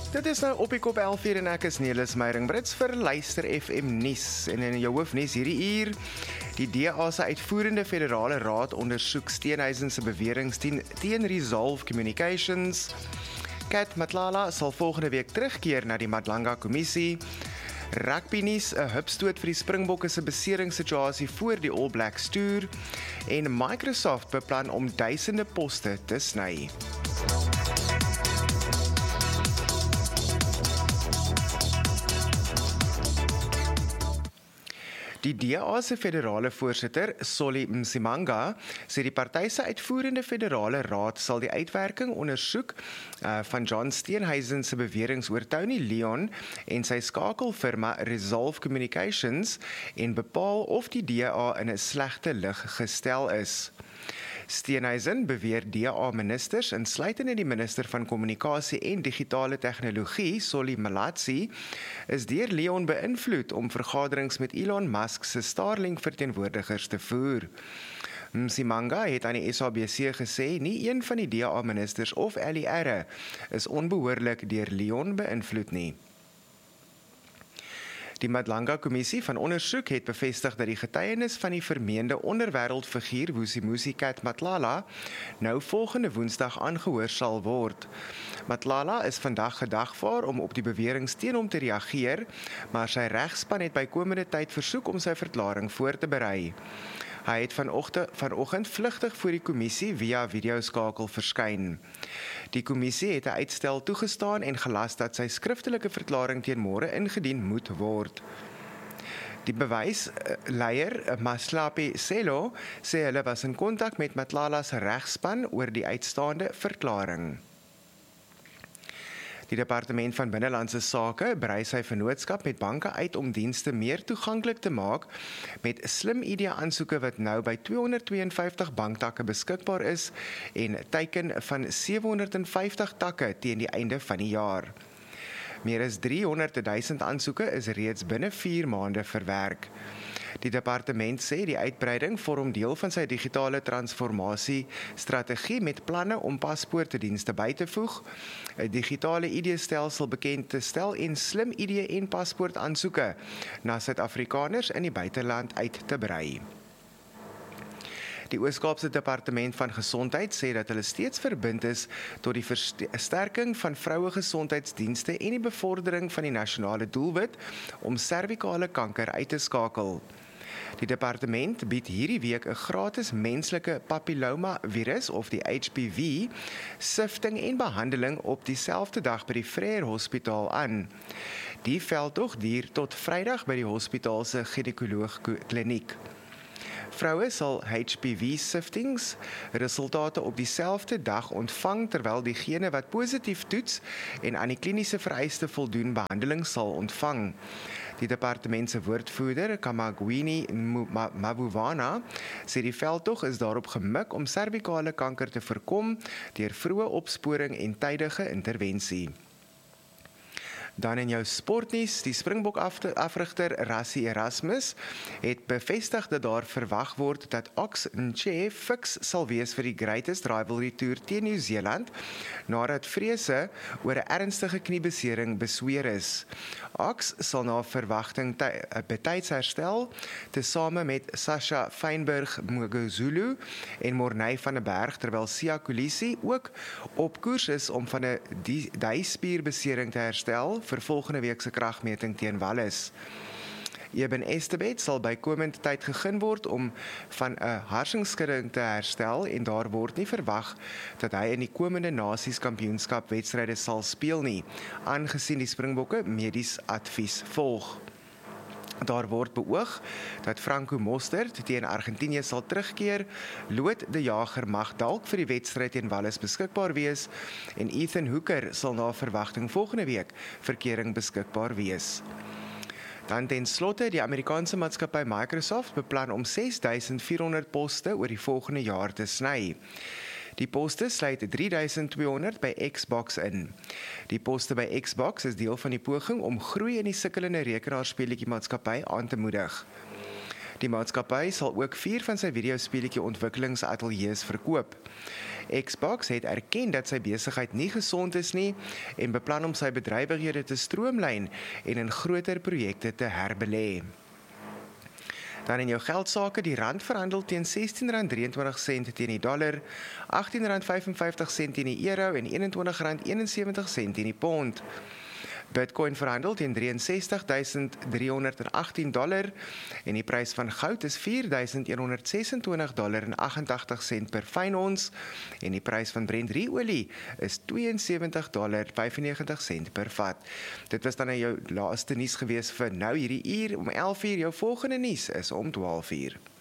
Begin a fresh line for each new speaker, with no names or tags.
Dit is nou op die kop 11:00 en ek is Nelis Meiring-Brits vir Luister FM Nuus. En in jou hoofnuus hierdie uur, die DA se uitvoerende federale raad ondersoek Steenhuisen se beweringe teen Resolve Communications. Kat Matlala sal volgende week terugkeer na die Madlanga kommissie. Rugby nuus, 'n hupstoot vir die Springbokke se beseringssituasie voor die All Blacks toer. En Microsoft beplan om duisende poste te sny. Die DA se federale voorsitter, Solly Msimanga, sê die party se uitvoerende federale raad sal die uitwerking ondersoek van John Steenhuisen se beweringe oor Tony Leon en sy skakelfirma Resolve Communications en bepaal of die DA in 'n slegte lig gestel is. Steenhuisen beweer DA-ministers, insluitende die minister van Kommunikasie en Digitale Tegnologie, Solly Malatsi, is deur Leon beïnvloed om vergaderings met Elon Musk se Starlink-verteenwoordigers te voer. Msimanga het aan die SABC gesê nie een van die DA-ministers of LER is onbehoorlik deur Leon beïnvloed nie. Die Madlanga kommissie van ondersoek het bevestig dat die getuienis van die vermeende onderwêreldfiguur Vusimuzi Kat Matlala nou volgende Woensdag aangehoor sal word. Matlala is vandag gedagvaar om op die beweringe teen hom te reageer, maar sy regspan het bykomende tyd versoek om sy verklaring voor te berei. Hy het vanoggend vlugtig voor die kommissie via videoskakel verskyn. Die kommissie het 'n uitstel toegestaan en gelas dat sy skriftelike verklaring teen môre ingedien moet word. Die bewysleier Maslapi Selo sê hulle was in kontak met Matlala se regspan oor die uitstaande verklaring. Die Departement van Binnelandse Sake brei sy vennootskap met banke uit om dienste meer toeganklik te maak met slim ID-aansoeke wat nou by 252 banktakke beskikbaar is en teiken van 750 takke teen die einde van die jaar. Meer as 300.000 aansoeke is reeds binne 4 maande verwerk. Die departement sê die uitbreiding vorm deel van sy digitale transformasie strategie met planne om paspoortedienste by te voeg, 'n digitale ID-stelsel bekend te stel en slim ID en paspoortaansoeke na Suid-Afrikaners in die buiteland uit te brei. Die Oos-Kaapse Departement van Gesondheid sê dat hulle steeds verbind is tot die versterking van vrouegesondheidsdienste en die bevordering van die nasionale doelwit om servikale kanker uit te skakel. Die departement bied hierdie week 'n gratis menslike papilloma virus of die HPV sifting en behandeling op dieselfde dag by die Frere Hospitaal aan. Die veldtog duur tot Vrydag by die hospitaal se ginekoloog kliniek. Vroue sal HPV-siftings resultate op dieselfde dag ontvang terwyl diegene wat positief toets en aan die kliniese vereiste voldoen behandeling sal ontvang. Die departement se woordvoerder, Kamagwini Mabuvana, sê die veldtog is daarop gemik om servikale kanker te voorkom deur vroeë opsporing en tydige intervensie. Dan in jou sportnuus, die Springbok afrigter Rassie Erasmus het bevestig dat daar verwag word dat Ox Nche fiks sal wees vir die Greatest Rivalry Tour teen Nieu-Seeland nadat vrese oor 'n ernstige kniebesering besweer is. Ox sal na verwagting betyds herstel tesame met Sasha Feinberg Mngozulu en Morney van der Berg, terwyl Siya Kolisi ook op koers is om van 'n duispierbesering te herstel vir volgende week se kragmeting teen Wallis. Eben Estebet sal bykomende tyd gegeen word om van 'n harsingsskudding te herstel en daar word nie verwag dat hy in die komende Nasies Kampioenskap wedstryde sal speel nie, aangesien die Springbokke medies advies volg. Daar word beoog dat Franco Mostert teen Argentinië sal terugkeer, Lood de Jager mag dalk vir die wedstryd teen Wallis beskikbaar wees en Ethan Hooker sal na verwagting volgende week vir kering beskikbaar wees. Dan ten slotte, die Amerikaanse maatskappy Microsoft beplan om 6.400 poste oor die volgende jaar te sny. Die poste sluit 3.200 by Xbox in. Die poste by Xbox is deel van die poging om groei in die sukkelende rekenaarspeletjie maatskappy aan te moedig. Die maatskappy sal ook 4 van sy videospeletjie ontwikkelingsateljees verkoop. Xbox het erken dat sy besigheid nie gesond is nie en beplan om sy bedrywighede te stroomlyn en in groter projekte te herbelê. Dan in jou geldsake, die rand verhandel teen R16.23 teen die dollar, R18.55 teen die euro en R21.71 teen die pond. Bitcoin verhandel teen $63,318 en die prys van goud is $4,126,88 per fyn ons en die prys van Brent olie is $72,95 per vat. Dit was dan jou laaste nuus gewees vir nou hierdie uur om 11:00. Jou volgende nuus is om 12:00.